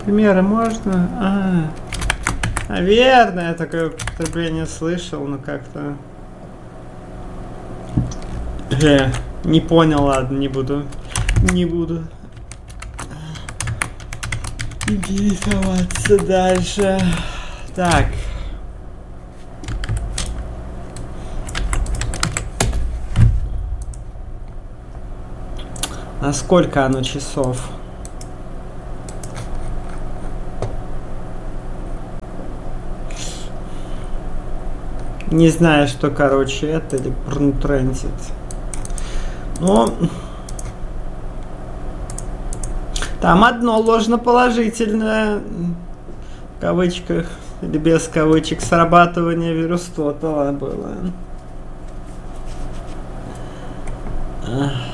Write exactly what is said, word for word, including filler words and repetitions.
Примеры можно? А, наверное, я такое употребление слышал, но как-то... Э, не понял, ладно, не буду. Не буду интересоваться дальше. Так. А сколько оно часов? Не знаю, что, короче, это или Брунтранзит. Но... Там одно ложноположительное, в кавычках, или без кавычек, срабатывание вирус Тотала было. Ах.